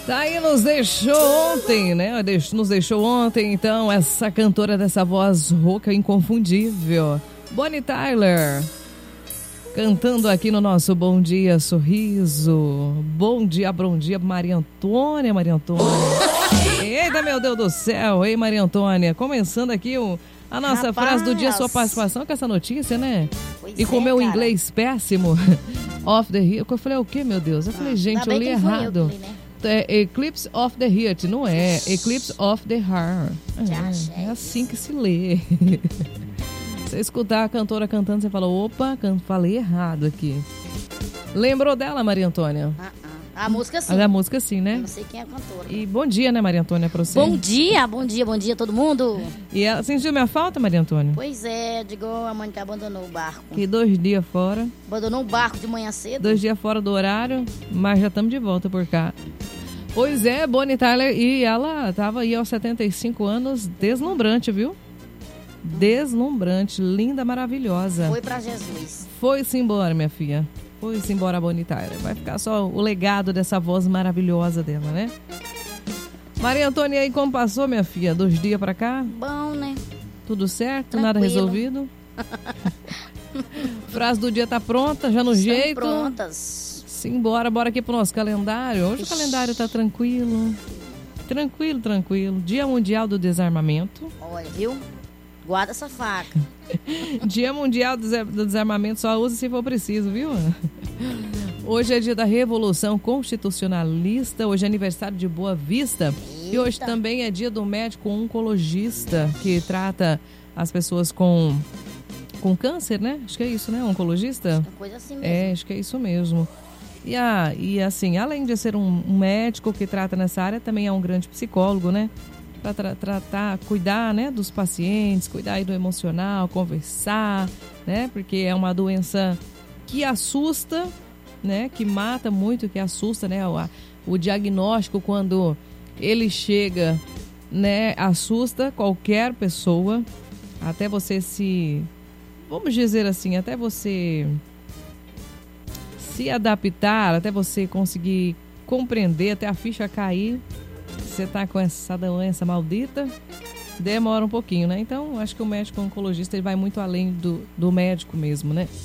Tá aí, nos deixou ontem, né? Nos deixou ontem, então, essa cantora dessa voz rouca inconfundível, Bonnie Tyler, cantando aqui no nosso Bom Dia Sorriso. Bom dia, Maria Antônia. Eita, meu Deus do céu, ei, Maria Antônia, começando aqui a nossa frase do dia, sua participação com essa notícia, né? Pois e com o meu cara. inglês péssimo, off the heat, eu falei, o que, meu Deus? Eu falei, gente, eu li errado. É Eclipse of the Heart, não é? Eclipse of the Heart. É assim que se lê. Você escutar a cantora cantando, você fala, opa, falei errado aqui. Lembrou dela, Maria Antônia? A música sim. A música sim, né? Eu não sei quem é a cantora. E bom dia, né, Maria Antônia, pra você? Bom dia todo mundo. E ela sentiu minha falta, Maria Antônia? Pois é, digo, a Mônica abandonou o barco. Que 2 dias fora. Abandonou o barco de manhã cedo. 2 dias fora do horário, mas já estamos de volta por cá. Pois é, Bonnie Tyler, e ela estava aí aos 75 anos, deslumbrante, viu? Deslumbrante, linda, maravilhosa. Foi pra Jesus. Foi-se embora, minha filha. Foi-se embora a Bonnie Tyler. Vai ficar só o legado dessa voz maravilhosa dela, né? Maria Antônia, aí como passou, minha filha? 2 dias pra cá? Bom, né? Tudo certo? Tranquilo. Nada resolvido? Frase do dia tá pronta, já no Estão jeito? Prontas. Simbora, bora aqui pro nosso calendário. Hoje o calendário tá tranquilo. Tranquilo. Dia Mundial do Desarmamento. Olha, viu? Guarda essa faca. Dia Mundial do Desarmamento só usa se for preciso, viu? Hoje é dia da Revolução Constitucionalista. Hoje é aniversário de Boa Vista. Eita. E hoje também é dia do médico oncologista, que trata as pessoas com câncer, né? Acho que é isso, né? Oncologista? Uma coisa assim mesmo. É, acho que é isso mesmo. E assim, além de ser um médico que trata nessa área, também é um grande psicólogo, né? Para tratar, cuidar, né, dos pacientes, cuidar aí do emocional, conversar, né? Porque é uma doença que assusta, né? Que mata muito, que assusta, né? O diagnóstico, quando ele chega, né? Assusta qualquer pessoa, até você vamos dizer assim, até você se adaptar, até você conseguir compreender, até a ficha cair, você tá com essa doença maldita, demora um pouquinho, né? Então, acho que o médico oncologista ele vai muito além do médico mesmo, né?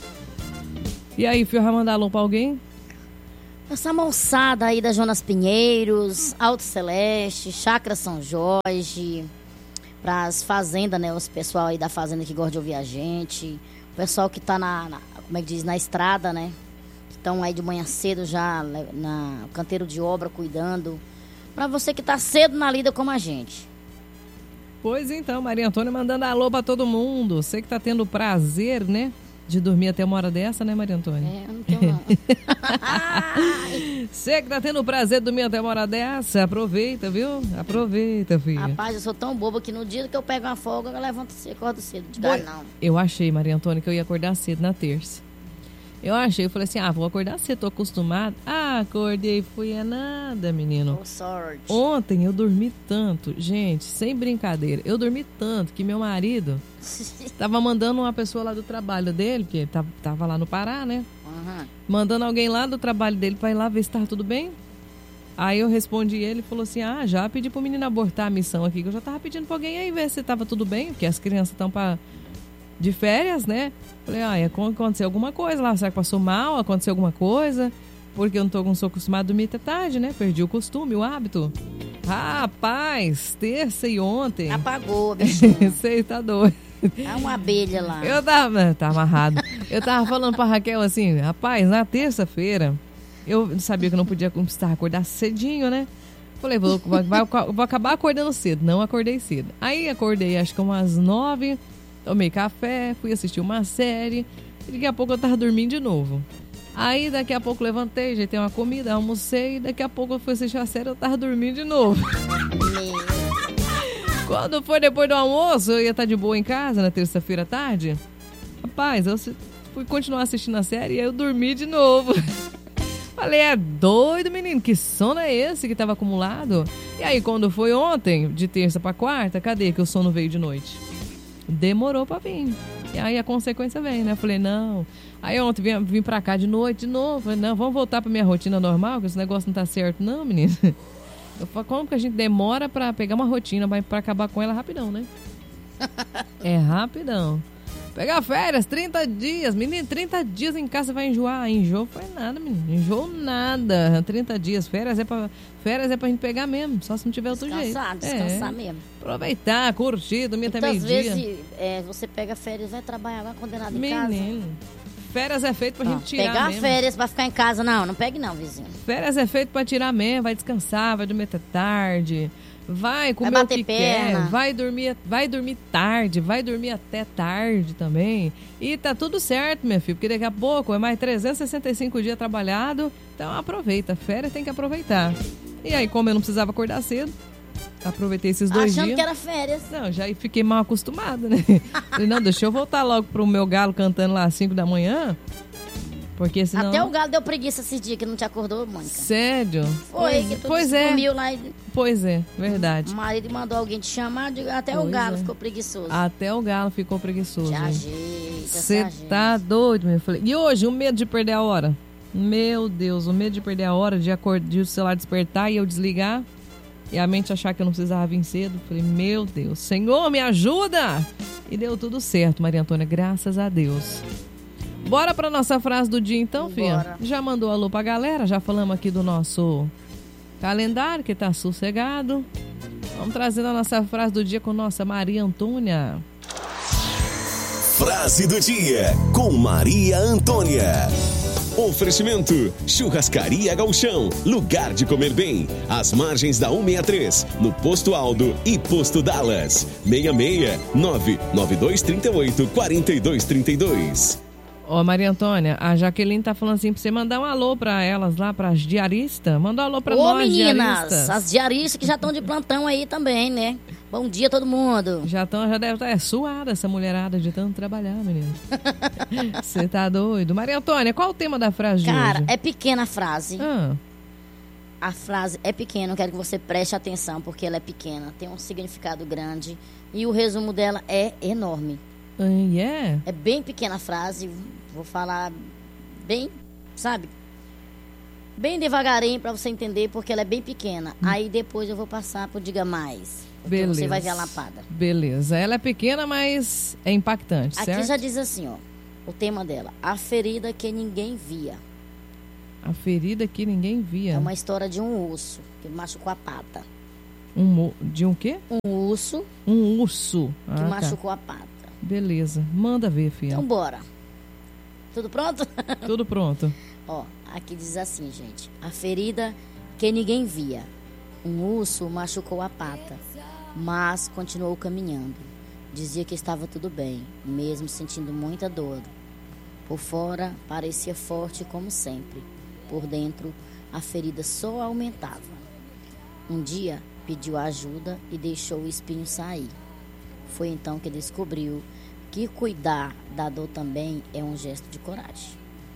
E aí, Fio, vai mandar alô pra alguém? Essa moçada aí da Jonas Pinheiros, Alto Celeste, Chácara São Jorge, pras fazendas, né? Os pessoal aí da fazenda que gosta de ouvir a gente, o pessoal que tá como é que diz, na estrada, né? Estão aí de manhã cedo já no canteiro de obra cuidando. Pra você que tá cedo na lida como a gente. Pois então, Maria Antônia mandando alô pra todo mundo. Você que tá tendo o prazer, né? De dormir até uma hora dessa, né, Maria Antônia? É, eu não tenho não. Você que tá tendo o prazer de dormir até uma hora dessa, aproveita, viu? Aproveita, filha. Rapaz, eu sou tão boba que no dia que eu pego uma folga, eu levanto cedo, acordo cedo. Não. Eu achei, Maria Antônia, que eu ia acordar cedo na terça. Eu falei assim, vou acordar cedo, tô acostumado. Acordei, fui nada, menino. Oh, sorte. Ontem eu dormi tanto, gente, sem brincadeira. Eu dormi tanto que meu marido tava mandando uma pessoa lá do trabalho dele, porque tava lá no Pará, né? Uhum. Mandando alguém lá do trabalho dele pra ir lá ver se tava tudo bem. Aí eu respondi ele, falou assim, já pedi pro menino abortar a missão aqui, que eu já tava pedindo pra alguém aí ver se tava tudo bem, porque as crianças estão de férias, né? Falei, aconteceu alguma coisa lá, será que passou mal? Aconteceu alguma coisa? Porque eu não sou acostumado a dormir até tarde, né? Perdi o costume, o hábito. Rapaz, terça e ontem... Apagou, bichinho. Você tá doido. É uma abelha lá. Tá amarrado. Eu tava falando pra Raquel assim, rapaz, na terça-feira, eu sabia que eu não podia acordar cedinho, né? Falei, vou acabar acordando cedo. Não acordei cedo. Aí acordei, acho que umas 9, tomei café, fui assistir uma série, e daqui a pouco eu tava dormindo de novo. Aí daqui a pouco levantei, ajeitei uma comida, almocei, e daqui a pouco eu fui assistir a série, eu tava dormindo de novo. Quando foi depois do almoço, eu ia estar de boa em casa na terça-feira à tarde. Rapaz, eu fui continuar assistindo a série e aí eu dormi de novo. Falei, é doido, menino, que sono é esse que tava acumulado? E aí quando foi ontem, de terça pra quarta, cadê que o sono veio de noite? Demorou pra vir. E aí a consequência vem, né? Falei, não, Aí ontem vim pra cá de noite, de novo. Falei, não, vamos voltar pra minha rotina normal, que esse negócio não tá certo não, menina. Eu falo, como que a gente demora pra pegar uma rotina, mas pra acabar com ela rapidão, né? É rapidão. Pegar férias, 30 dias. Menino, 30 dias em casa você vai enjoar. Enjoo foi nada, menino. Enjoo nada. 30 dias. Férias é pra gente pegar mesmo. Só se não tiver outro jeito. Descansar mesmo. Aproveitar, curtir, dormir até meio-dia. Muitas vezes você pega férias, vai trabalhar, vai condenado em casa. Menino, férias é feito pra gente tirar pegar mesmo. férias pra ficar em casa, não pegue não, vizinho. Férias é feito pra tirar mesmo. Vai descansar, vai dormir até tarde. Vai comer o que quer, vai dormir tarde, vai dormir até tarde também. E tá tudo certo, minha filha, porque daqui a pouco é mais 365 dias trabalhado. Então aproveita, férias tem que aproveitar. E aí, como eu não precisava acordar cedo, aproveitei esses 2 dias. Achando que era férias. Não, já fiquei mal acostumada, né? Falei, não, deixa eu voltar logo pro meu galo cantando lá às 5 da manhã. Porque senão... Até o galo deu preguiça esses dias que não te acordou, Mônica. Sério? Foi, que tu dormiu lá. Pois é, verdade. O marido mandou alguém te chamar, até o galo ficou preguiçoso. Até o galo ficou preguiçoso. Te ajeita, Você tá doido, meu filho. E hoje, o medo de perder a hora? Meu Deus, o medo de perder a hora, de o celular despertar e eu desligar. E a mente achar que eu não precisava vir cedo. Falei, meu Deus, Senhor, me ajuda! E deu tudo certo, Maria Antônia, graças a Deus. Bora pra nossa frase do dia então, filha? Já mandou alô pra galera, já falamos aqui do nosso calendário, que tá sossegado. Vamos trazendo a nossa frase do dia com nossa Maria Antônia. Frase do dia com Maria Antônia. Oferecimento: Churrascaria Gauchão, lugar de comer bem, às margens da 163, no Posto Aldo e Posto Dallas. 66-99238-4232. Ó, Maria Antônia, a Jaqueline tá falando assim pra você mandar um alô pra elas lá, pras diaristas. Manda um alô pra nós, meninas, diaristas. As diaristas que já estão de plantão aí também, né? Bom dia, todo mundo. Já deve estar suada essa mulherada de tanto trabalhar, menina. Você tá doido. Maria Antônia, qual o tema da frase de hoje? Cara, é pequena a frase. Ah. A frase é pequena, eu quero que você preste atenção, porque ela é pequena, tem um significado grande e o resumo dela é enorme. É bem pequena a frase, vou falar bem, sabe? Bem devagarinho pra você entender, porque ela é bem pequena. Aí depois eu vou passar pro Diga Mais. Beleza. Você vai ver a lapada. Beleza. Ela é pequena, mas é impactante, certo? Aqui já diz assim, ó, o tema dela: a ferida que ninguém via. A ferida que ninguém via. É uma história de um urso que machucou a pata. De um quê? Um urso. Um urso. Que machucou a pata. Beleza. Manda ver, filha. Então bora. Tudo pronto? Tudo pronto. Ó, aqui diz assim, gente: a ferida que ninguém via. Um urso machucou a pata, mas continuou caminhando. Dizia que estava tudo bem, mesmo sentindo muita dor. Por fora, parecia forte como sempre. Por dentro, a ferida só aumentava. Um dia, pediu ajuda e deixou o espinho sair. Foi então que descobriu que cuidar da dor também é um gesto de coragem.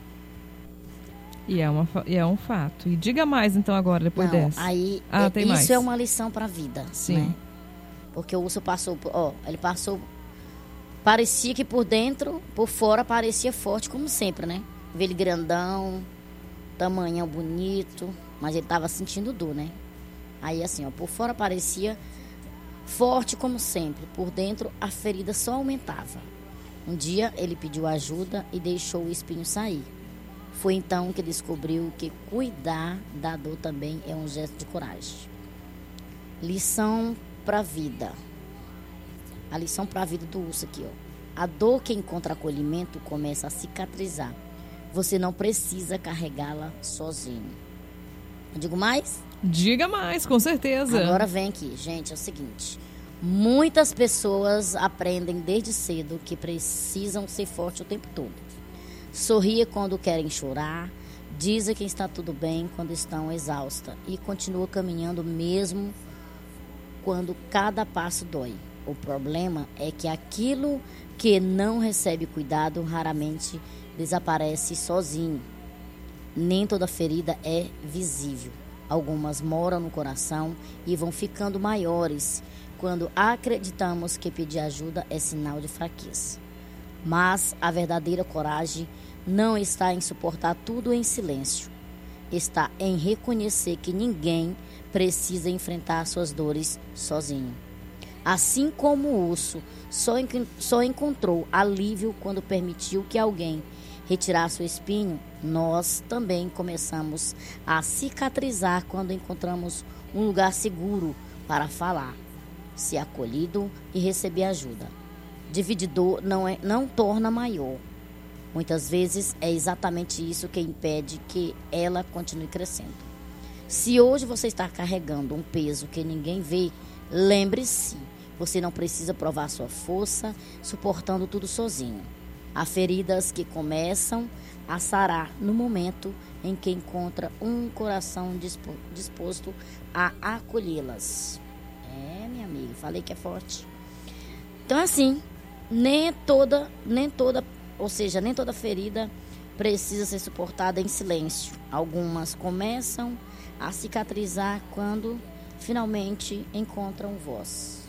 E é um fato. E diga mais então agora, depois dessa. Aí, tem isso mais. é uma lição para a vida. Sim. Né? Porque o urso passou, ele passou, parecia que por dentro, por fora parecia forte como sempre, né? Vê ele grandão, tamanhão bonito, mas ele tava sentindo dor, né? Aí assim, por fora parecia forte como sempre, por dentro a ferida só aumentava. Um dia ele pediu ajuda e deixou o espinho sair. Foi então que descobriu que cuidar da dor também é um gesto de coragem. Lição para a vida. A lição para a vida do urso aqui, ó. A dor que encontra acolhimento começa a cicatrizar. Você não precisa carregá-la sozinho. Eu digo mais? Diga mais, com certeza. Agora vem aqui, gente, é o seguinte. Muitas pessoas aprendem desde cedo que precisam ser fortes o tempo todo. Sorria quando querem chorar, dizem que está tudo bem quando estão exaustas e continua caminhando mesmo quando cada passo dói. O problema é que aquilo que não recebe cuidado raramente desaparece sozinho. Nem toda ferida é visível. Algumas moram no coração e vão ficando maiores quando acreditamos que pedir ajuda é sinal de fraqueza. Mas a verdadeira coragem não está em suportar tudo em silêncio. Está em reconhecer que ninguém precisa enfrentar suas dores sozinho. Assim como o urso só encontrou alívio quando permitiu que alguém retirasse o espinho, nós também começamos a cicatrizar quando encontramos um lugar seguro para falar, ser acolhido e receber ajuda. Dividir dor não torna maior. Muitas vezes é exatamente isso que impede que ela continue crescendo. Se hoje você está carregando um peso que ninguém vê, lembre-se, você não precisa provar sua força, suportando tudo sozinho. Há feridas que começam a sarar no momento em que encontra um coração disposto a acolhê-las. Minha amiga, falei que é forte. Então, assim, nem toda ferida precisa ser suportada em silêncio. Algumas começam a cicatrizar quando finalmente encontram voz.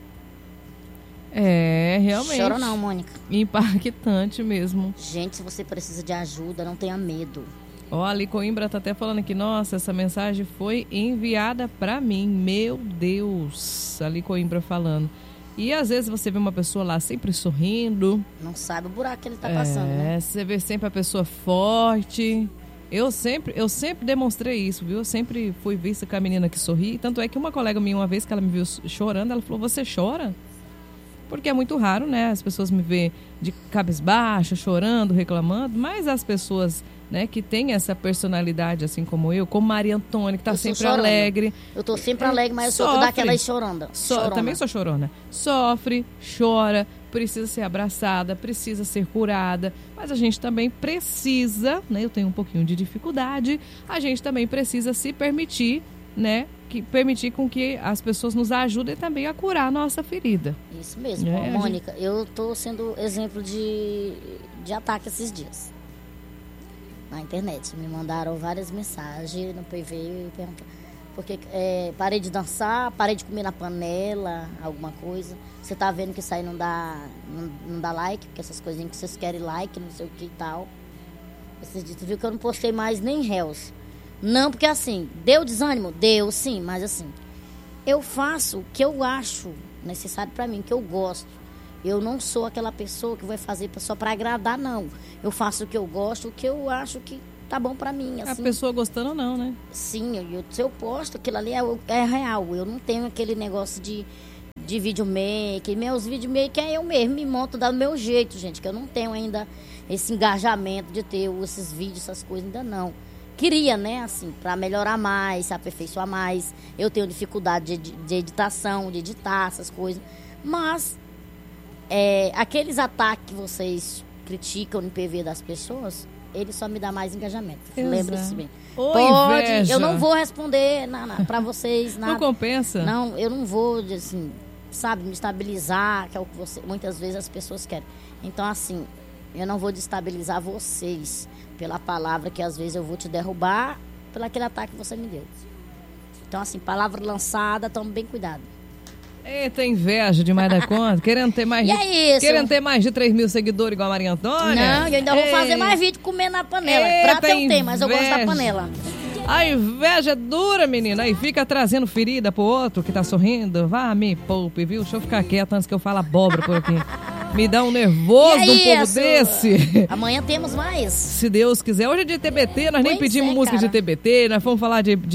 Realmente. Chora não, Mônica. Impactante mesmo. Gente, se você precisa de ajuda, não tenha medo. Ali Coimbra tá até falando aqui, nossa, essa mensagem foi enviada para mim. Meu Deus. Ali Coimbra falando. E às vezes você vê uma pessoa lá sempre sorrindo. Não sabe o buraco que ele tá passando, né? Você vê sempre a pessoa forte. Eu sempre demonstrei isso, viu? Eu sempre fui vista com a menina que sorri. Tanto é que uma colega minha, uma vez que ela me viu chorando, ela falou, você chora? Porque é muito raro, né? As pessoas me vê de cabisbaixa, chorando, reclamando. Mas as pessoas, né, que têm essa personalidade, assim como eu, como Maria Antônia, que tá sempre alegre. Eu tô sempre alegre, mas eu sou daquelas chorona. Também sou chorona. Sofre, chora, precisa ser abraçada, precisa ser curada. Mas a gente também precisa, né? Eu tenho um pouquinho de dificuldade. A gente também precisa se permitir, né? Permitir com que as pessoas nos ajudem também a curar a nossa ferida. Isso mesmo, Mônica. Eu tô sendo exemplo de ataque esses dias. Na internet. Me mandaram várias mensagens no PV, porque parei de dançar, parei de comer na panela, alguma coisa. Você tá vendo que isso aí não dá like, porque essas coisinhas que vocês querem like, não sei o que e tal. Esses dias, tu viu que eu não postei mais nem réus. Não, porque assim, deu desânimo? Deu, sim, mas assim, eu faço o que eu acho necessário pra mim, que eu gosto. Eu não sou aquela pessoa que vai fazer só pra agradar, não. Eu faço o que eu gosto, o que eu acho que tá bom pra mim. Assim. A pessoa gostando ou não, né? Sim, se eu posto, aquilo ali é real. Eu não tenho aquele negócio de videomaker. Meus videomaker é eu mesmo, me monto do meu jeito, gente, que eu não tenho ainda esse engajamento de ter esses vídeos, essas coisas, ainda não. Queria, né, assim, para melhorar mais, se aperfeiçoar mais. Eu tenho dificuldade de editação, de editar essas coisas. Mas, aqueles ataques que vocês criticam no PV das pessoas, ele só me dá mais engajamento. Lembra-se bem. Inveja. Eu não vou responder para vocês nada. Não compensa? Não, eu não vou, assim, sabe, me estabilizar, que é o que muitas vezes as pessoas querem. Então, assim, eu não vou destabilizar vocês pela palavra que às vezes eu vou te derrubar pelo aquele ataque que você me deu. Então, assim, palavra lançada, tome bem cuidado. Eita, inveja demais da conta. Querendo ter mais, querendo ter mais de 3 mil seguidores igual a Maria Antônia. Não, eu ainda vou fazer mais vídeo comendo na panela. Prato eu tenho, mas eu gosto da panela. A inveja é dura, menina. Aí fica trazendo ferida pro outro que tá sorrindo. Vá, me poupe, viu? Deixa eu ficar quieto antes que eu fale abóbora por aqui. Me dá um nervoso um povo desse. Amanhã temos mais. Se Deus quiser. Hoje é de TBT, nós nem pedimos música de TBT. Nós vamos falar de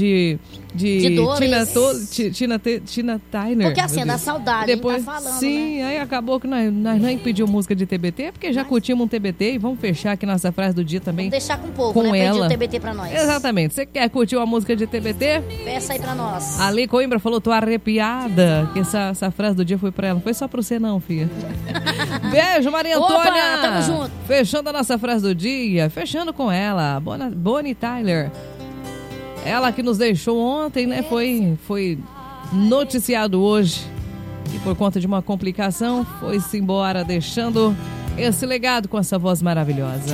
Tina Turner. Porque assim, é da saudade, depois, tá falando, sim, né? Aí acabou que nós nem pedimos música de TBT, porque já curtimos um TBT e vamos fechar aqui nossa frase do dia também. Vamos deixar com um pouco, né? Ela. Pedir o TBT pra nós. Exatamente. Você quer curtir uma música de TBT? Peça aí pra nós. Ali Coimbra falou, tô arrepiada, que essa frase do dia foi pra ela. Não foi só pra você não, filha. Beijo, Maria Antônia. Opa, tamo junto. Fechando a nossa frase do dia, fechando com ela, Bonnie Tyler. Ela que nos deixou ontem, né? Foi noticiado hoje. E por conta de uma complicação, foi-se embora, deixando esse legado com essa voz maravilhosa.